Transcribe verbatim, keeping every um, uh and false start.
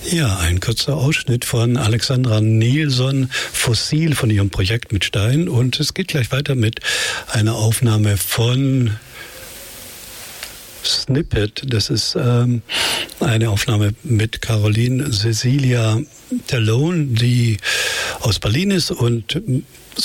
Ja, ein kurzer Ausschnitt von Alexandra Nilsson, Fossil, von ihrem Projekt mit Stein. Und es geht gleich weiter mit einer Aufnahme von Snippet. Das ist ähm, eine Aufnahme mit Caroline Cecilia Talone, die aus Berlin ist und